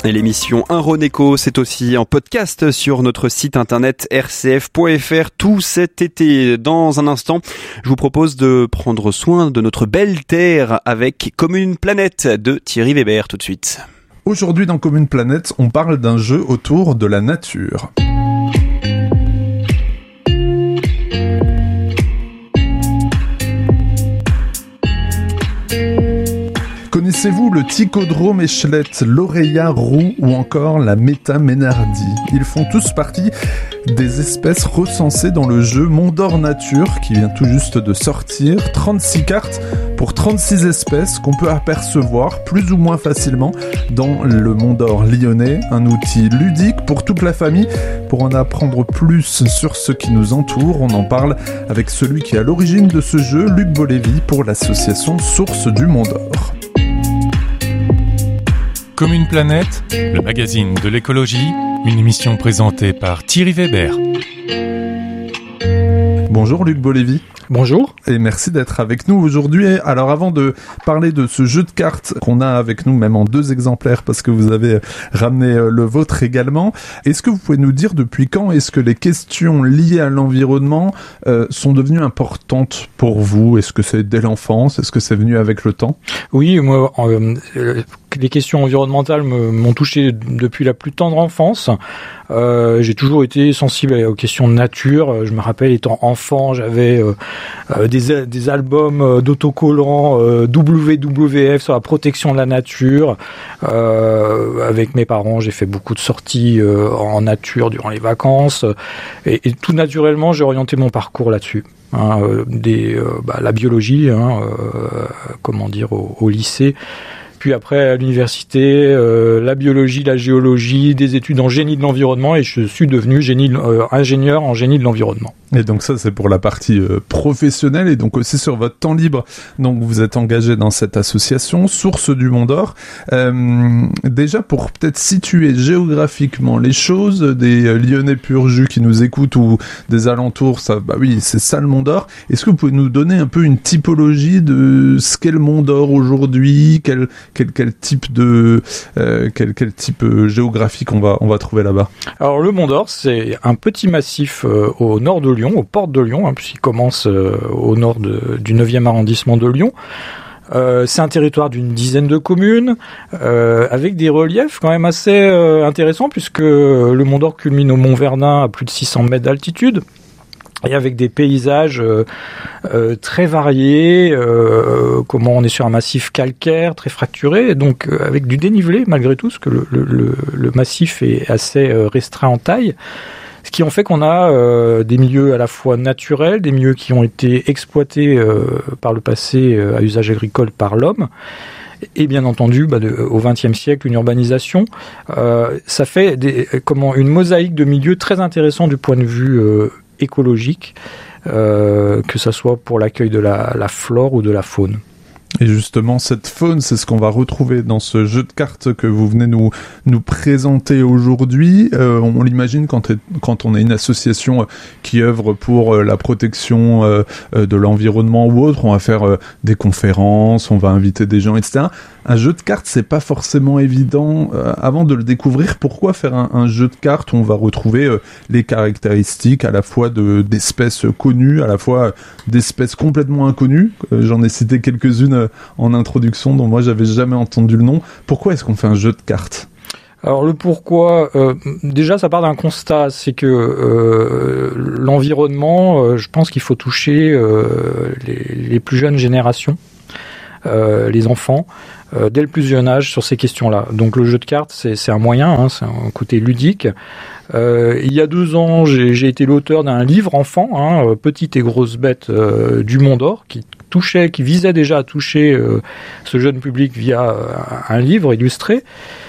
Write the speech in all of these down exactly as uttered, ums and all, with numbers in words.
Et l'émission Un Rhône Écho, c'est aussi en podcast sur notre site internet r c f point f r tout cet été. Dans un instant, je vous propose de prendre soin de notre belle terre avec Comme une planète de Thierry Weber tout de suite. Aujourd'hui dans Comme une planète, on parle d'un jeu autour de la nature. Connaissez-vous le Ticodrome échelette, l'Oreilla roux ou encore la Métaménardie ? Ils font tous partie des espèces recensées dans le jeu Mondor Nature qui vient tout juste de sortir. trente-six cartes pour trente-six espèces qu'on peut apercevoir plus ou moins facilement dans le Mondor lyonnais. Un outil ludique pour toute la famille. Pour en apprendre plus sur ce qui nous entoure, on en parle avec celui qui est à l'origine de ce jeu, Luc Bolévy, pour l'association Source du Mondor. Comme une planète, le magazine de l'écologie, une émission présentée par Thierry Weber. Bonjour Luc Bolévy. Bonjour. Et merci d'être avec nous aujourd'hui. Alors avant de parler de ce jeu de cartes qu'on a avec nous, même en deux exemplaires, parce que vous avez ramené le vôtre également, est-ce que vous pouvez nous dire depuis quand est-ce que les questions liées à l'environnement euh, sont devenues importantes pour vous ? Est-ce que c'est dès l'enfance ? Est-ce que c'est venu avec le temps ? Oui, moi, euh, les questions environnementales me, m'ont touché depuis la plus tendre enfance. Euh, j'ai toujours été sensible aux questions de nature. Je me rappelle, étant enfant, j'avais euh, euh, des, des albums d'autocollants euh, W W F sur la protection de la nature. Euh, avec mes parents, j'ai fait beaucoup de sorties euh, en nature durant les vacances. Et, et tout naturellement, j'ai orienté mon parcours là-dessus. Hein, euh, des, euh, bah, la biologie, hein, euh, comment dire, au, au lycée. Puis après, à l'université, euh, la biologie, la géologie, des études en génie de l'environnement, et je suis devenu génie, euh, ingénieur en génie de l'environnement. Et donc ça, c'est pour la partie euh, professionnelle, et donc aussi sur votre temps libre. Donc vous êtes engagé dans cette association, Source du Mondor. Euh, déjà, pour peut-être situer géographiquement les choses, des euh, Lyonnais pur jus qui nous écoutent, ou des alentours, ça, bah oui, c'est ça le Mondor. Est-ce que vous pouvez nous donner un peu une typologie de ce qu'est le Mondor aujourd'hui, quel Quel, quel type de euh, quel, quel type euh, géographique on va on va trouver là-bas? Alors le Mondor, c'est un petit massif euh, au nord de Lyon, aux portes de Lyon, hein, puisqu'il commence euh, au nord de, du neuvième arrondissement de Lyon. Euh, c'est un territoire d'une dizaine de communes, euh, avec des reliefs quand même assez euh, intéressants, puisque le Mondor culmine au Mont Verdun à plus de six cents mètres d'altitude. Et avec des paysages euh, euh, très variés, euh, comment on est sur un massif calcaire très fracturé, donc euh, avec du dénivelé malgré tout, parce que le, le, le massif est assez euh, restreint en taille, ce qui en fait qu'on a euh, des milieux à la fois naturels, des milieux qui ont été exploités euh, par le passé euh, à usage agricole par l'homme, et bien entendu, bah, de, au vingtième siècle, une urbanisation. Euh, ça fait des, comment, une mosaïque de milieux très intéressants du point de vue euh, écologique, euh, que ça soit pour l'accueil de la, la flore ou de la faune. Et justement, cette faune, c'est ce qu'on va retrouver dans ce jeu de cartes que vous venez nous, nous présenter aujourd'hui. Euh, on l'imagine quand, quand on est une association qui œuvre pour euh, la protection euh, de l'environnement ou autre, on va faire euh, des conférences, on va inviter des gens, et cetera. Un jeu de cartes, c'est pas forcément évident. Euh, avant de le découvrir, pourquoi faire un, un jeu de cartes où on va retrouver euh, les caractéristiques à la fois de, d'espèces connues, à la fois d'espèces complètement inconnues. Euh, j'en ai cité quelques-unes en introduction dont moi j'avais jamais entendu le nom. Pourquoi est-ce qu'on fait un jeu de cartes ? Alors le pourquoi, euh, déjà ça part d'un constat, c'est que euh, l'environnement, euh, je pense qu'il faut toucher euh, les, les plus jeunes générations, euh, les enfants, euh, dès le plus jeune âge sur ces questions-là. Donc le jeu de cartes, c'est, c'est un moyen, hein, c'est un côté ludique. Euh, il y a deux ans, j'ai, j'ai été l'auteur d'un livre enfant, hein, Petite et grosse bête euh, du Mondor, qui touchait, qui visait déjà à toucher euh, ce jeune public via euh, un livre illustré.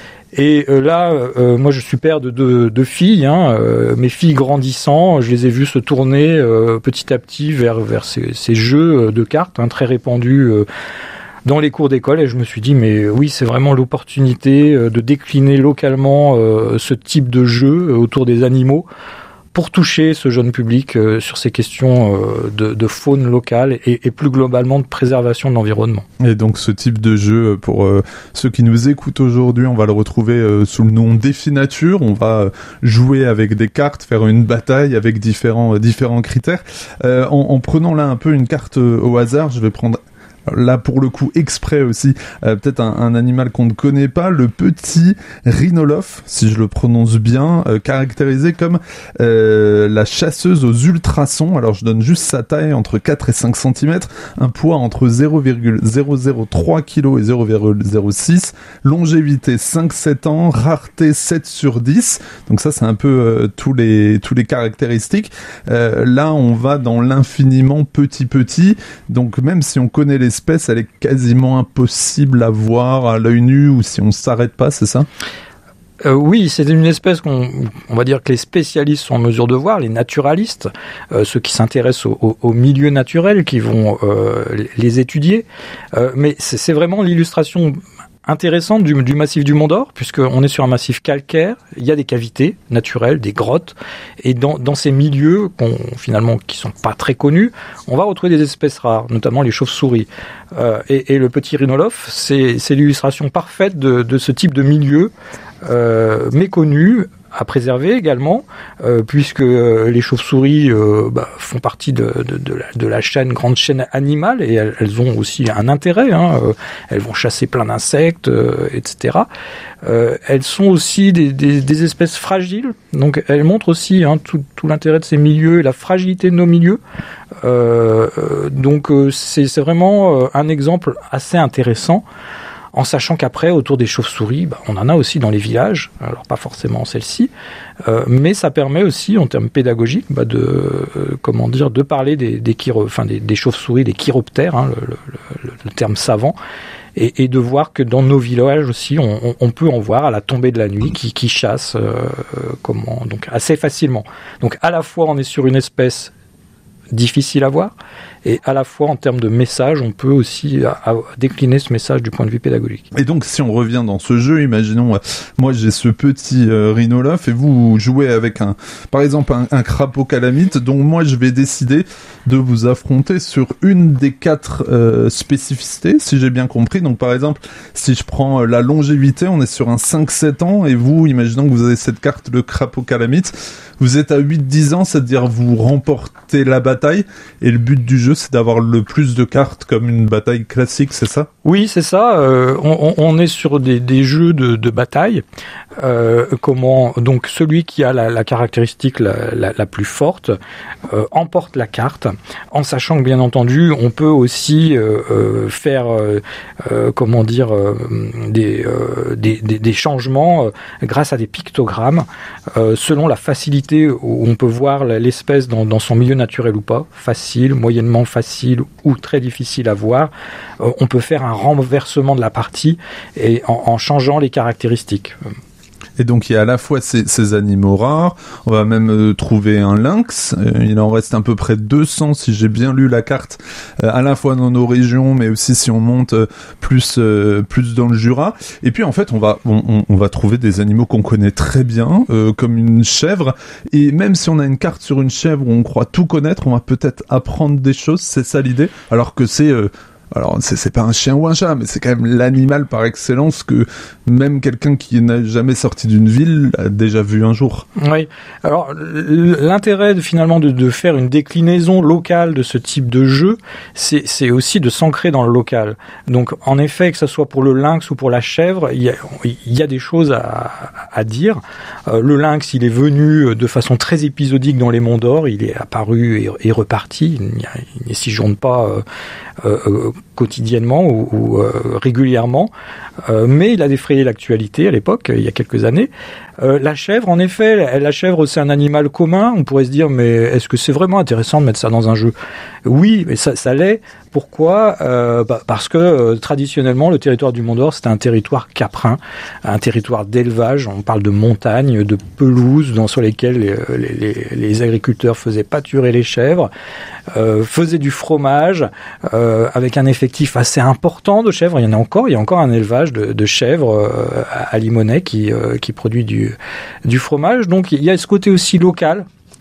Et euh, là, euh, moi je suis père de deux, deux filles, hein, euh, mes filles grandissant, je les ai vues se tourner euh, petit à petit vers, vers ces, ces jeux de cartes, hein, très répandus euh, dans les cours d'école, et je me suis dit, mais oui, c'est vraiment l'opportunité euh, de décliner localement euh, ce type de jeu autour des animaux, pour toucher ce jeune public euh, sur ces questions euh, de, de faune locale et, et plus globalement de préservation de l'environnement. Et donc ce type de jeu, pour euh, ceux qui nous écoutent aujourd'hui, on va le retrouver euh, sous le nom Défi Nature. On va euh, jouer avec des cartes, faire une bataille avec différents, euh, différents critères. Euh, en, en prenant là un peu une carte euh, au hasard, je vais prendre... Là, pour le coup, exprès aussi, euh, peut-être un, un animal qu'on ne connaît pas, le petit rhinolophe, si je le prononce bien, euh, caractérisé comme euh, la chasseuse aux ultrasons. Alors, je donne juste sa taille, entre quatre et cinq centimètres, un poids entre zéro virgule zéro zéro trois kilos et zéro virgule zéro six, longévité cinq sept ans, rareté sept sur dix. Donc ça, c'est un peu euh, tous les tous les caractéristiques. Euh, là, on va dans l'infiniment petit petit. Donc, même si on connaît les espèce, elle est quasiment impossible à voir à l'œil nu ou si on ne s'arrête pas, c'est ça ? Euh, oui, c'est une espèce qu'on on va dire que les spécialistes sont en mesure de voir, les naturalistes, euh, ceux qui s'intéressent au, au, au milieu naturel, qui vont euh, les étudier. Euh, mais c'est, c'est vraiment l'illustration intéressante du, du massif du Mont d'Or, puisqu'on est sur un massif calcaire, il y a des cavités naturelles, des grottes, et dans, dans ces milieux, qu'on, finalement, qui sont pas très connus, on va retrouver des espèces rares, notamment les chauves-souris. Euh, et, et le petit rhinolophe, c'est, c'est l'illustration parfaite de, de ce type de milieu euh, méconnu, à préserver également, euh, puisque euh, les chauves-souris euh, bah, font partie de, de, de, la, de la chaîne, grande chaîne animale, et elles, elles ont aussi un intérêt. Hein, euh, elles vont chasser plein d'insectes, euh, et cetera. Euh, elles sont aussi des, des, des espèces fragiles, donc elles montrent aussi hein, tout, tout l'intérêt de ces milieux et la fragilité de nos milieux. Euh, euh, donc euh, c'est, c'est vraiment euh, un exemple assez intéressant. En sachant qu'après, autour des chauves-souris, bah, on en a aussi dans les villages, alors pas forcément celle-ci, euh, mais ça permet aussi, en termes pédagogiques, bah, de euh, comment dire, de parler des des, chiro, enfin, des, des chauves-souris, des chiroptères, hein, le, le, le, le terme savant, et, et de voir que dans nos villages aussi, on, on, on peut en voir à la tombée de la nuit qui, qui chassent euh, comment, donc assez facilement. Donc à la fois, on est sur une espèce difficile à voir, et à la fois en termes de message, on peut aussi à, à décliner ce message du point de vue pédagogique. Et donc si on revient dans ce jeu, imaginons, euh, moi j'ai ce petit euh, rhinolophe et vous jouez avec un, par exemple un, un crapaud calamite, donc moi je vais décider de vous affronter sur une des quatre euh, spécificités, si j'ai bien compris. Donc par exemple, si je prends euh, la longévité, on est sur un cinq sept ans, et vous, imaginons que vous avez cette carte, le crapaud calamite, vous êtes à huit dix ans, c'est-à-dire vous remportez la bataille, et le but du jeu c'est d'avoir le plus de cartes comme une bataille classique, c'est ça ? Oui, c'est ça. Euh, on, on est sur des, des jeux de, de bataille. Euh, comment donc celui qui a la, la caractéristique la, la, la plus forte euh, emporte la carte, en sachant que bien entendu on peut aussi euh, euh, faire euh, euh, comment dire euh, des, euh, des, des, des changements euh, grâce à des pictogrammes euh, selon la facilité où on peut voir l'espèce dans, dans son milieu naturel ou pas, facile, moyennement facile ou très difficile à voir. Euh, on peut faire un renversement de la partie et en, en changeant les caractéristiques. Et donc il y a à la fois ces, ces animaux rares, on va même euh, trouver un lynx, euh, il en reste à peu près deux cents si j'ai bien lu la carte, euh, à la fois dans nos régions, mais aussi si on monte euh, plus euh, plus dans le Jura. Et puis en fait on va on, on va trouver des animaux qu'on connaît très bien, euh, comme une chèvre, et même si on a une carte sur une chèvre où on croit tout connaître, on va peut-être apprendre des choses, c'est ça l'idée, alors que c'est... Euh, Alors, c'est, c'est pas un chien ou un chat, mais c'est quand même l'animal par excellence que même quelqu'un qui n'a jamais sorti d'une ville a déjà vu un jour. Oui. Alors, l'intérêt de, finalement de, de faire une déclinaison locale de ce type de jeu, c'est, c'est aussi de s'ancrer dans le local. Donc, en effet, que ce soit pour le lynx ou pour la chèvre, il y a, il y a des choses à, à dire. Euh, le lynx, il est venu de façon très épisodique dans les Monts d'Or, il est apparu et, et reparti, il, n'y a, il ne séjourne pas euh, euh, quotidiennement ou, ou euh, régulièrement, euh, mais il a défrayé l'actualité à l'époque, il y a quelques années. Euh, la chèvre, en effet, la chèvre c'est un animal commun, on pourrait se dire mais est-ce que c'est vraiment intéressant de mettre ça dans un jeu ? Oui, mais ça, ça l'est. Pourquoi ? euh, bah, Parce que euh, traditionnellement le territoire du Mont d'Or c'était un territoire caprin, un territoire d'élevage, on parle de montagnes, de pelouses dans, sur lesquelles les, les, les agriculteurs faisaient pâturer les chèvres, euh, faisaient du fromage euh, avec un effectif assez important de chèvres, il y en a encore, il y a encore un élevage de, de chèvres euh, à Limonest qui, euh, qui produit du, du fromage, donc il y a ce côté aussi local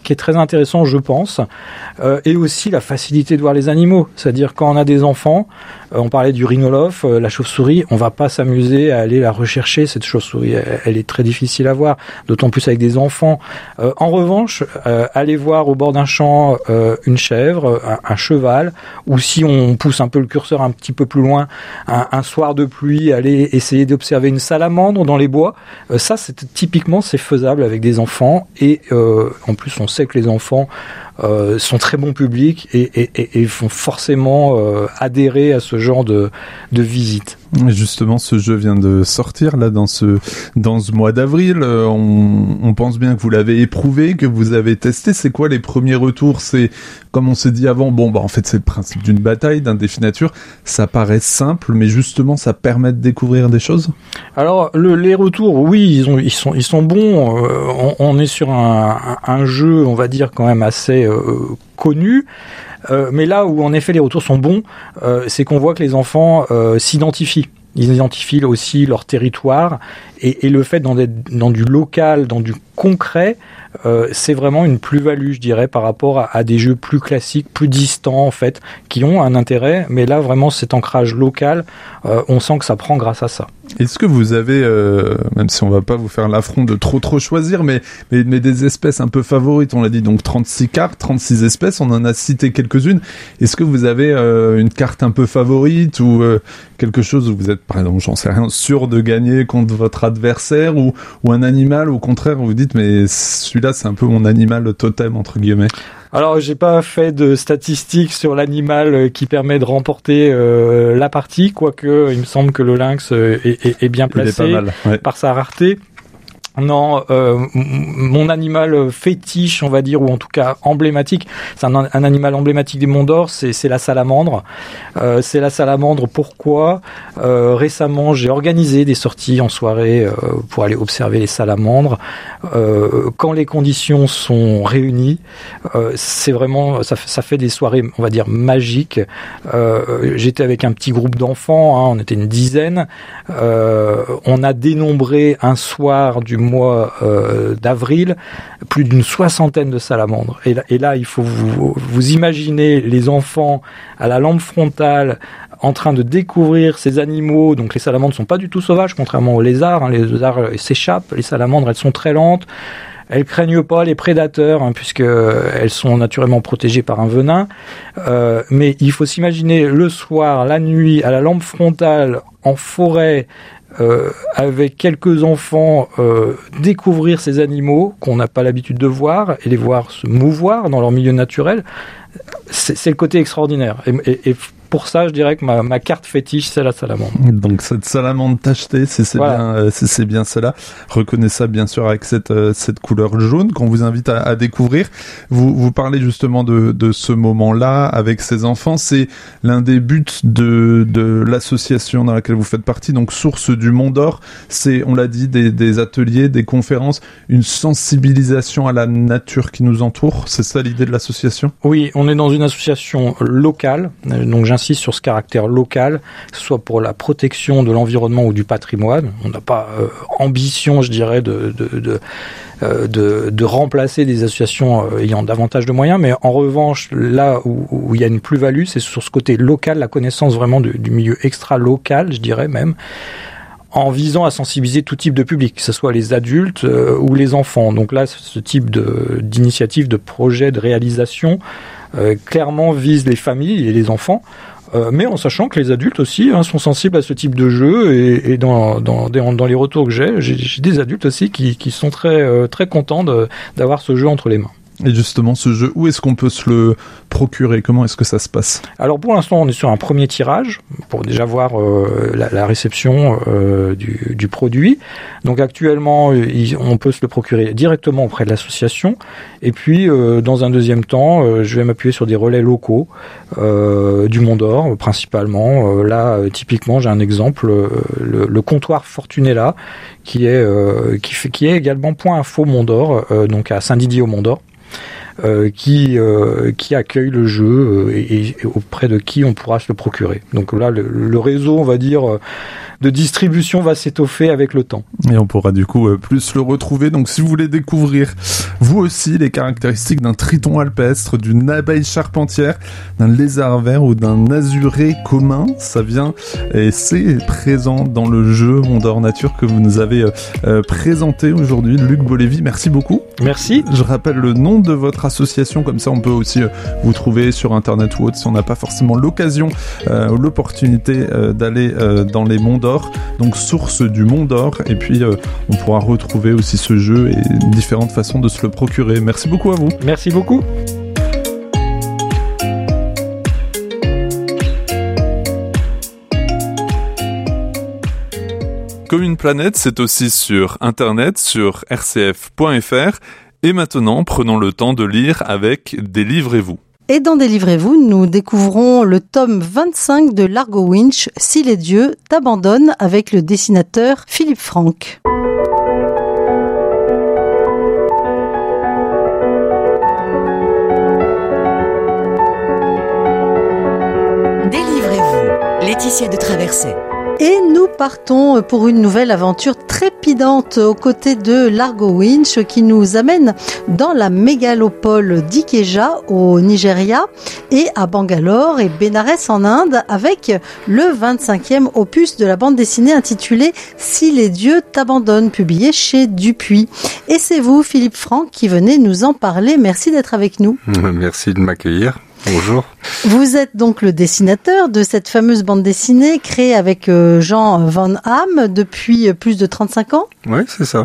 qui est très intéressant, je pense, euh, et aussi la facilité de voir les animaux. C'est-à-dire quand on a des enfants, euh, on parlait du rhinolophe, euh, la chauve-souris, on va pas s'amuser à aller la rechercher, cette chauve-souris, elle, elle est très difficile à voir, d'autant plus avec des enfants. Euh, en revanche, euh, aller voir au bord d'un champ euh, une chèvre, un, un cheval, ou si on pousse un peu le curseur un petit peu plus loin, un, un soir de pluie, aller essayer d'observer une salamandre dans les bois, euh, ça, c'est, typiquement, c'est faisable avec des enfants, et euh, en plus, on sait que les enfants euh, sont très bons publics et, et, et, et vont forcément euh, adhérer à ce genre de, de visite. Justement, ce jeu vient de sortir là dans ce dans ce mois d'avril. Euh, on, on pense bien que vous l'avez éprouvé, que vous avez testé. C'est quoi les premiers retours? C'est comme on s'est dit avant. Bon, bah en fait, c'est le principe d'une bataille, d'un défi nature. Ça paraît simple, mais justement, ça permet de découvrir des choses. Alors, le, les retours, oui, ils ont ils sont ils sont bons. Euh, on, on est sur un, un jeu, on va dire quand même assez euh, connu. Euh, mais là où en effet les retours sont bons, euh, c'est qu'on voit que les enfants euh, s'identifient. Ils identifient aussi leur territoire et, et le fait dans, des, dans du local, dans du concret, euh, c'est vraiment une plus-value, je dirais, par rapport à, à des jeux plus classiques, plus distants en fait, qui ont un intérêt. Mais là vraiment cet ancrage local, euh, on sent que ça prend grâce à ça. Est-ce que vous avez, euh, même si on va pas vous faire l'affront de trop trop choisir, mais, mais, mais des espèces un peu favorites, on l'a dit, donc trente-six cartes, trente-six espèces, on en a cité quelques-unes. Est-ce que vous avez euh, une carte un peu favorite ou euh, quelque chose où vous êtes, par exemple, j'en sais rien, sûr de gagner contre votre adversaire ou, ou un animal, au contraire, vous dites, mais celui-là, c'est un peu mon animal totem, entre guillemets? Alors, j'ai pas fait de statistiques sur l'animal qui permet de remporter euh, la partie, quoique il me semble que le lynx est, est, est bien placé il est pas mal, ouais. par sa rareté. Non, euh, mon animal fétiche, on va dire, ou en tout cas emblématique, c'est un, un animal emblématique des Monts d'Or, c'est, c'est la salamandre. Euh, c'est la salamandre, pourquoi euh, récemment, j'ai organisé des sorties en soirée euh, pour aller observer les salamandres. Euh, quand les conditions sont réunies, euh, c'est vraiment, ça, ça fait des soirées, on va dire, magiques. Euh, j'étais avec un petit groupe d'enfants, hein, on était une dizaine. Euh, on a dénombré un soir du mois euh, d'avril, plus d'une soixantaine de salamandres. Et là, et là il faut vous, vous imaginer les enfants à la lampe frontale en train de découvrir ces animaux. Donc les salamandres ne sont pas du tout sauvages, contrairement aux lézards. Hein. Les lézards s'échappent, les salamandres, elles sont très lentes. Elles craignent pas les prédateurs, hein, puisque elles sont naturellement protégées par un venin. Euh, mais il faut s'imaginer le soir, la nuit, à la lampe frontale, en forêt, Euh, avec quelques enfants, euh, découvrir ces animaux qu'on n'a pas l'habitude de voir et les voir se mouvoir dans leur milieu naturel, c'est, c'est le côté extraordinaire. Et, et, et pour ça, je dirais que ma, ma carte fétiche, c'est la salamandre. Donc cette salamandre tachetée, c'est, c'est, voilà. bien, euh, c'est, c'est bien cela. Reconnaissez ça bien sûr avec cette, euh, cette couleur jaune qu'on vous invite à, à découvrir. Vous, vous parlez justement de, de ce moment-là avec ces enfants. C'est l'un des buts de, de l'association dans laquelle vous faites partie, donc Source du Mont d'Or. C'est, on l'a dit, des, des ateliers, des conférences, une sensibilisation à la nature qui nous entoure. C'est ça l'idée de l'association ? Oui, on est dans une association locale, donc j'insiste sur ce caractère local, que ce soit pour la protection de l'environnement ou du patrimoine. On n'a pas euh, ambition, je dirais, de, de, de, euh, de, de remplacer des associations euh, ayant davantage de moyens, mais en revanche, là où, où il y a une plus-value, c'est sur ce côté local, la connaissance vraiment du, du milieu extra-local, je dirais même, en visant à sensibiliser tout type de public, que ce soit les adultes euh, ou les enfants. Donc là, ce type de, d'initiative, de projet, de réalisation, euh, clairement vise les familles et les enfants, euh, mais en sachant que les adultes aussi hein, sont sensibles à ce type de jeu, et, et dans, dans, dans les retours que j'ai, j'ai, j'ai des adultes aussi qui, qui sont très, euh, très contents de, d'avoir ce jeu entre les mains. Et justement, ce jeu, où est-ce qu'on peut se le procurer ? Comment est-ce que ça se passe ? Alors pour l'instant, on est sur un premier tirage pour déjà voir euh, la, la réception euh, du, du produit. Donc actuellement, il, on peut se le procurer directement auprès de l'association. Et puis, euh, dans un deuxième temps, euh, je vais m'appuyer sur des relais locaux euh, du Mont d'Or, principalement. Euh, là, euh, typiquement, j'ai un exemple, euh, le, le comptoir Fortunella, qui est, euh, qui, fait, qui est également point info Mont d'Or, euh, donc à Saint-Didier au Mont d'Or. euh, qui euh, qui accueille le jeu euh, et, et auprès de qui on pourra se le procurer. Donc là, le, le réseau, on va dire, de distribution va s'étoffer avec le temps. Et on pourra du coup euh, plus le retrouver. Donc si vous voulez découvrir vous aussi les caractéristiques d'un triton alpestre, d'une abeille charpentière, d'un lézard vert ou d'un azuré commun, ça vient et c'est présent dans le jeu Mondor Nature que vous nous avez euh, présenté aujourd'hui. Luc Bolévy, merci beaucoup. Merci. Je rappelle le nom de votre association, comme ça on peut aussi euh, vous trouver sur internet ou autre si on n'a pas forcément l'occasion euh, ou l'opportunité euh, d'aller euh, dans les monts d'or. Donc Source du Mont d'Or, et puis euh, on pourra retrouver aussi ce jeu et différentes façons de se le procurer. Merci beaucoup à vous. Merci beaucoup. Comme une planète, c'est aussi sur internet, sur r c f point f r. Et maintenant, prenons le temps de lire avec Délivrez-vous. Et dans Délivrez-vous, nous découvrons le tome vingt-cinq de Largo Winch, Si les dieux t'abandonnent, avec le dessinateur Philippe Franck. Délivrez-vous, Laetitia de Traversée. Et nous partons pour une nouvelle aventure trépidante aux côtés de Largo Winch qui nous amène dans la mégalopole d'Ikeja au Nigeria et à Bangalore et Bénarès en Inde avec le vingt-cinquième opus de la bande dessinée intitulée Si les dieux t'abandonnent, publié chez Dupuis. Et c'est vous, Philippe Franck, qui venez nous en parler. Merci d'être avec nous. Merci de m'accueillir. Bonjour. Vous êtes donc le dessinateur de cette fameuse bande dessinée créée avec Jean Van Hamme depuis plus de trente-cinq ans. Oui, c'est ça.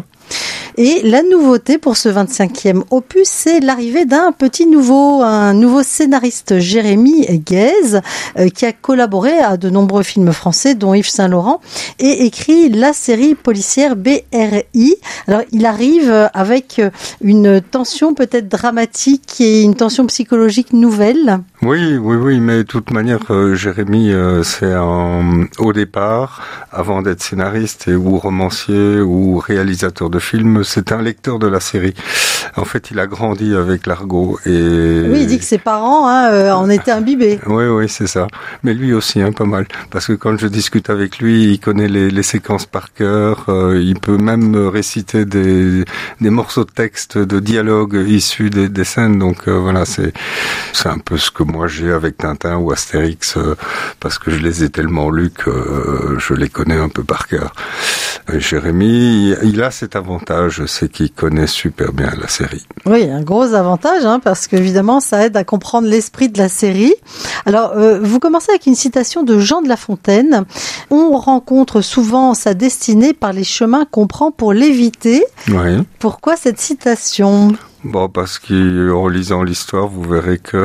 Et la nouveauté pour ce vingt-cinquième opus, c'est l'arrivée d'un petit nouveau, un nouveau scénariste, Jérémy Guèze, euh, qui a collaboré à de nombreux films français, dont Yves Saint-Laurent, et écrit la série policière B R I. Alors, il arrive avec une tension peut-être dramatique et une tension psychologique nouvelle. Oui, oui, oui, mais de toute manière, euh, Jérémy, euh, c'est un, au départ, avant d'être scénariste et ou romancier ou réalisateur de films, c'est un lecteur de la série. En fait, il a grandi avec Largo et... Oui, il dit que ses parents hein, euh, en étaient imbibés. Oui, oui, c'est ça. Mais lui aussi, hein, pas mal. Parce que quand je discute avec lui, il connaît les, les séquences par cœur. Euh, il peut même réciter des, des morceaux de texte, de dialogue issus des, des scènes. Donc euh, voilà, c'est, c'est un peu ce que moi j'ai avec Tintin ou Astérix, euh, parce que je les ai tellement lus que euh, je les connais un peu par cœur. Euh, Jérémy, il, il a cet avantage, c'est qu'il connaît super bien la série. Oui, un gros avantage, hein, parce qu'évidemment, ça aide à comprendre l'esprit de la série. Alors, euh, vous commencez avec une citation de Jean de La Fontaine. On rencontre souvent sa destinée par les chemins qu'on prend pour l'éviter. Oui. Pourquoi cette citation ? Bon, parce qu'en lisant l'histoire, vous verrez que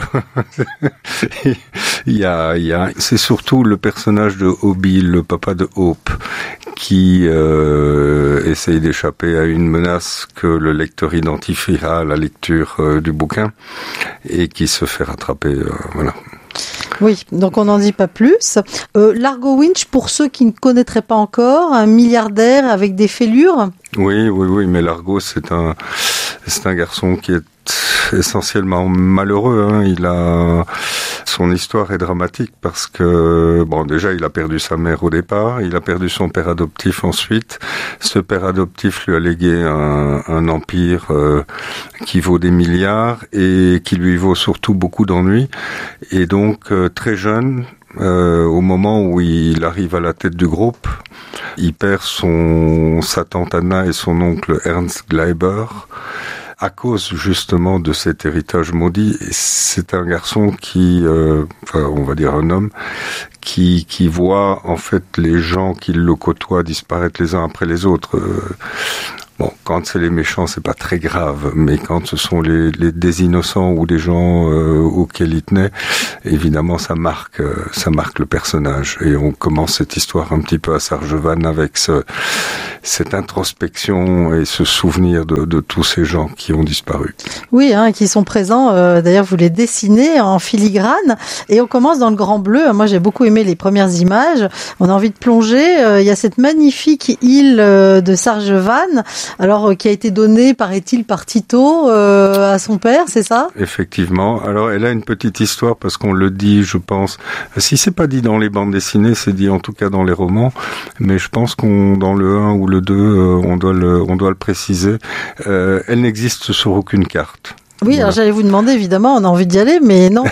il y a, il y a, c'est surtout le personnage de Hobby, le papa de Hope, qui euh, essaye d'échapper à une menace que le lecteur identifiera à la lecture euh, du bouquin et qui se fait rattraper. Euh, voilà. Oui, donc on n'en dit pas plus. Euh, Largo Winch, pour ceux qui ne connaîtraient pas encore, un milliardaire avec des fêlures. Oui, oui, oui, mais Largo, c'est un, c'est un garçon qui est essentiellement malheureux. Hein. Il a, son histoire est dramatique parce que, bon, déjà, il a perdu sa mère au départ, il a perdu son père adoptif ensuite. Ce père adoptif lui a légué un, un empire euh, qui vaut des milliards et qui lui vaut surtout beaucoup d'ennuis. Et donc, euh, très jeune, euh, au moment où il arrive à la tête du groupe, il perd son, sa tante Anna et son oncle Ernst Gleiber à cause justement de cet héritage maudit. C'est un garçon qui, euh, enfin, on va dire un homme, qui, qui voit en fait les gens qui le côtoient disparaître les uns après les autres. Euh, Bon, quand c'est les méchants, c'est pas très grave, mais quand ce sont les, les des innocents ou des gens euh, auxquels il tenait, évidemment, ça marque, euh, ça marque le personnage. Et on commence cette histoire un petit peu à Sargevan avec ce, cette introspection et ce souvenir de, de tous ces gens qui ont disparu. Oui, hein, qui sont présents. Euh, d'ailleurs, vous les dessinez en filigrane. Et on commence dans le Grand Bleu. Moi, j'ai beaucoup aimé les premières images. On a envie de plonger. Euh, il y a cette magnifique île euh, de Sargevannes, alors euh, qui a été donnée, paraît-il, par Tito euh, à son père, c'est ça ? Effectivement. Alors, elle a une petite histoire parce qu'on le dit, je pense. Si c'est pas dit dans les bandes dessinées, c'est dit en tout cas dans les romans. Mais je pense qu'on dans le un ou le deux, euh, on doit le, on doit le préciser. Euh, elle n'existe sur aucune carte. Oui, Voilà. alors j'allais vous demander, évidemment, on a envie d'y aller, mais non.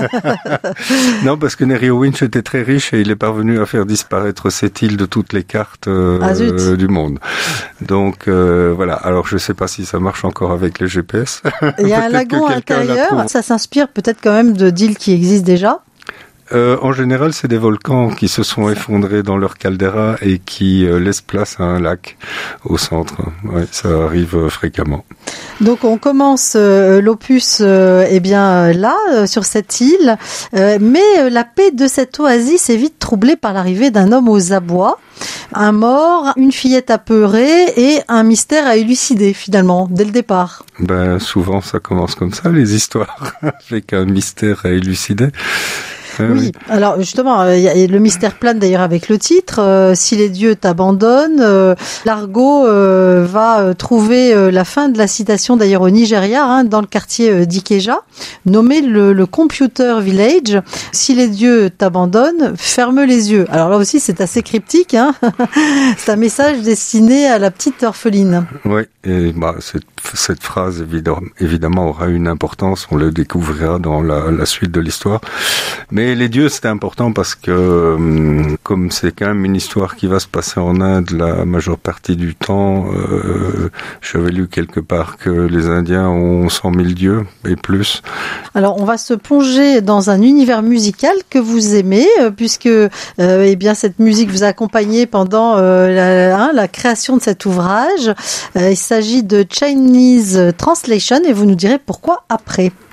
Non, parce que Nereo Winch était très riche et il est parvenu à faire disparaître cette île de toutes les cartes euh, Ah, zut. euh, du monde. Donc euh, voilà. Alors je sais pas si ça marche encore avec les G P S. Il y a un Peut-être que lagon quelqu'un intérieur. l'approuve. Ça s'inspire peut-être quand même de d'îles qui existent déjà. Euh, en général, c'est des volcans qui se sont effondrés dans leur caldeira et qui euh, laissent place à un lac au centre. Ouais, ça arrive euh, fréquemment. Donc on commence euh, l'opus euh, eh bien euh, là euh, sur cette île, euh, mais euh, la paix de cette oasis est vite troublée par l'arrivée d'un homme aux abois, un mort, une fillette apeurée et un mystère à élucider finalement dès le départ. Ben souvent, ça commence comme ça, les histoires, avec un mystère à élucider. Ah Oui, oui. alors justement, il y a le mystère plane d'ailleurs avec le titre. Euh, si les dieux t'abandonnent, euh, Largo euh, va euh, trouver euh, la fin de la citation d'ailleurs au Nigeria, hein, dans le quartier euh, d'Ikeja, nommé le, le Computer Village. Si les dieux t'abandonnent, ferme les yeux. Alors là aussi, c'est assez cryptique. Hein. C'est un message destiné à la petite orpheline. Oui, et bah, cette, cette phrase évidemment, évidemment aura une importance, on le découvrira dans la, la suite de l'histoire. Mais les dieux, c'était important parce que, hum, comme c'est quand même une histoire qui va se passer en Inde la majeure partie du temps, euh, j'avais lu quelque part que les Indiens ont cent mille dieux et plus. Alors, on va se plonger dans un univers musical que vous aimez, euh, puisque euh, eh bien cette musique vous a accompagné pendant euh, la, hein, la création de cet ouvrage. Euh, il s'agit de Chinese Translation et vous nous direz pourquoi après.